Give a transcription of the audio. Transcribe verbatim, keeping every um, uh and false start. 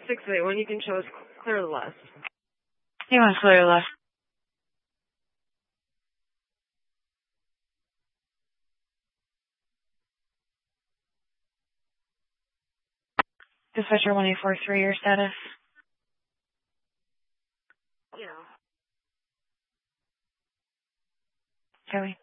six eight one, you can show us clear the left. You want to clear left. Dispatcher one eight four three, your status? Yeah. Joey.